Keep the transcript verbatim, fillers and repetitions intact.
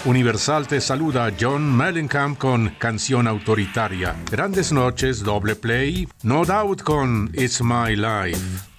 Universal te saluda John Mellencamp con Canción Autoritaria. Grandes Noches, Doble Play, No Doubt con It's My Life.